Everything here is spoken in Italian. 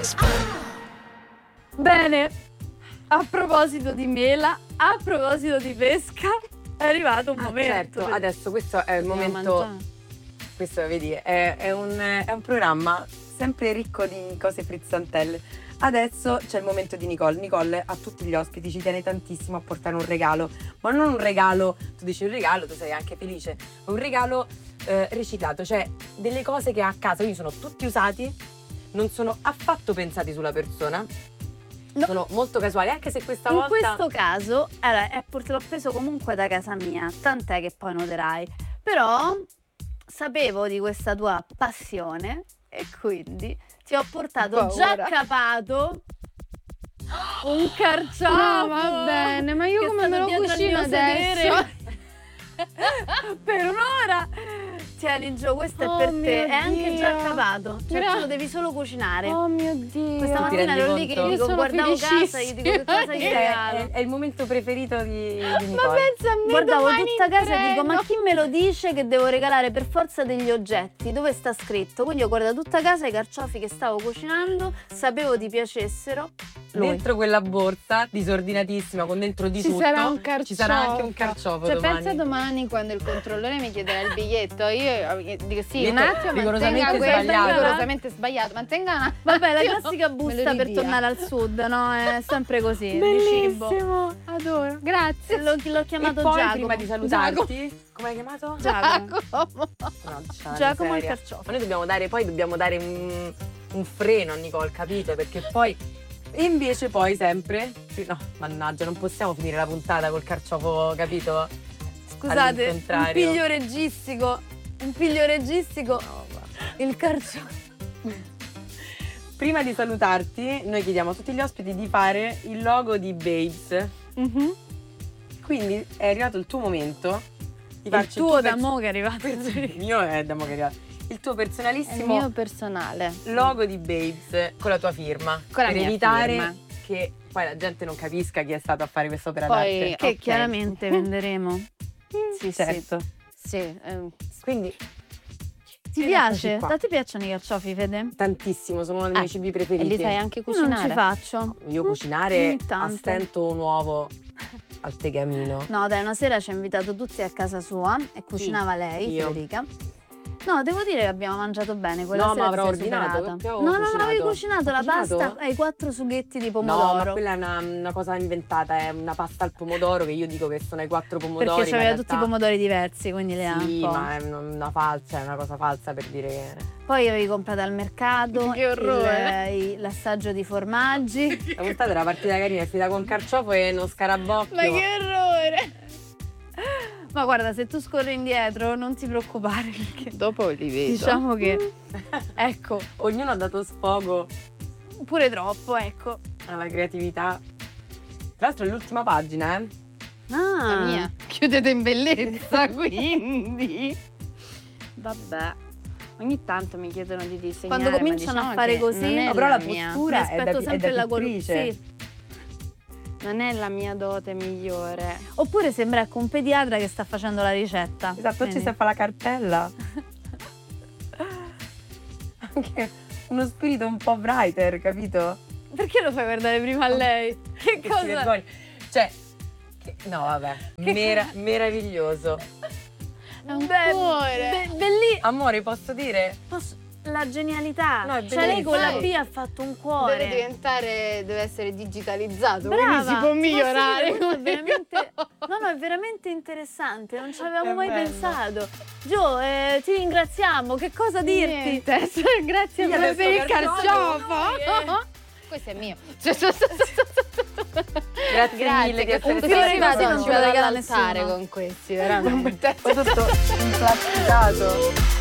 Bene, a proposito di mela, a proposito di pesca, è arrivato un momento. Certo, adesso questo è il momento. Questo, vedi, è un programma sempre ricco di cose frizzantelle. Adesso c'è il momento di Nicole. Nicole a tutti gli ospiti ci tiene tantissimo a portare un regalo, ma non un regalo, tu dici un regalo, tu sei anche felice, ma un regalo riciclato, cioè delle cose che ha a casa, quindi sono tutti usati, non sono affatto pensati sulla persona. No. Sono molto casuali, anche se questa In volta... questo caso, l'ho preso comunque da casa mia, tant'è che poi noterai. Però sapevo di questa tua passione e quindi ti ho portato già capato un carciofo. No, va bene, ma io come me lo cucino adesso? Per un'ora. Tieni Gio, questo Oh è per mio te, è anche Dio. già capato, cioè tu lo devi solo cucinare. Oh mio Dio. Questa ti mattina rendi ero lì che conto? gli dico, Io sono guardavo casa, gli dico che cosa gli regalo. È il momento preferito di Ma Nicole. pensa a me, Guardavo domani tutta casa e dico, treno. ma chi me lo dice che devo regalare per forza degli oggetti? Dove sta scritto? Quindi ho guardato tutta casa i carciofi che stavo cucinando, sapevo ti piacessero. Lui. Dentro quella borsa disordinatissima con dentro di Ci tutto sarà un carciofo. ci sarà anche un carciofo Cioè domani. pensa domani quando il controllore mi chiederà il biglietto, io dico sì, un Biglietto attimo, rigorosamente mantenga questo, sbagliato. rigorosamente sbagliato, mantenga un attimo. Vabbè, la classica Me busta lo per ridia. tornare al sud, no? È sempre così, di cibo. Bellissimo, adoro, grazie. L'ho chiamato e poi Giacomo. prima di salutarti come hai chiamato? Giacomo. No, Giacomo il miseria. carciofo. Ma noi dobbiamo dare un freno a Nicole, capito? Perché poi e invece poi sempre no, mannaggia, non possiamo finire la puntata col carciofo, capito? Scusate, un All'incontrario. piglio reggistico. Il carciofo. Prima di salutarti, noi chiediamo a tutti gli ospiti di fare il logo di Babes. Quindi è arrivato il tuo momento di Il farci tuo da mo' che è arrivato. il mio è da mo' che è arrivato. Il tuo È il personalissimo mio personale. logo di Babes con la tua firma. Con la per mia evitare firma. che poi la gente non capisca chi è stato a fare questa opera Poi- d'arte. Che Ok. chiaramente venderemo. Sì, Certo. Sì, Quindi Ti Eccoci piace? qua. A te piacciono i carciofi, Fede? tantissimo, sono uno dei miei cibi e preferiti. li sai anche Io non cucinare. ci faccio. Io cucinare Ogni tanto. a stento un uovo al tegamino. No, dai, una sera ci ha invitato tutti a casa sua e cucinava lei, Io. Federica. No, devo dire che abbiamo mangiato bene. Quella No, sera ma avrò ti sei ordinato, superata. che avevo No, no, cucinato. avevi cucinato la Cucinato? pasta ai 4 sughetti di No, pomodoro. ma quella è una cosa inventata, è una pasta al pomodoro che io dico che sono i 4 pomodori. Perché ma in c'aveva tutti i realtà- pomodori diversi, quindi le ha un Sì, po'. ma è una falsa, è una cosa falsa per dire che... Poi avevi comprato al mercato Che orrore. l'assaggio di formaggi. La puntata era partita carina, è finita con carciofo e uno scarabocchio. Ma che orrore! Ma guarda, se tu scorri indietro non ti preoccupare perché Dopo li vedo. diciamo che ecco, Ognuno ha dato sfogo pure troppo, ecco. alla creatività. Tra l'altro è l'ultima pagina, Ah, La mia. Chiudete in bellezza, quindi. Vabbè. Ogni tanto mi chiedono di disegnare. quando cominciano ma a fare diciamo che così, non è però la mia. postura mi è da- aspetto è sempre da la pittrice. sì. Non è la mia dote migliore. Oppure sembra ecco un pediatra che sta facendo la ricetta. Esatto, Vedi? ci sta a fare la cartella. Anche uno spirito un po' writer, capito? Perché lo fai guardare prima a lei? Che Che si cosa? vergogna. Cioè, no vabbè, meraviglioso. È un cuore. Amore, posso dire? La genialità. No, è cioè lei con la bellissimo. B ha fatto un cuore. Deve essere digitalizzato, Brava. quindi si può migliorare. Posso dire, questo è veramente, no, è veramente interessante, non ci avevamo È mai bello. pensato. Gio, ti ringraziamo, che cosa dirti? Niente, grazie Io per adesso il carciofo, carciofo. Questo è mio. Grazie mille di essere Comunque Sì, stata sì, io così vado non ci ce la vado regala all'altare nessuno. con questi, veramente. Poi tutto implasticato.